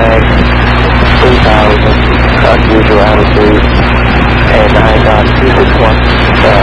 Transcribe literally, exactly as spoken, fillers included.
flag three thousand, unusual altitude, and I got two six one, uh,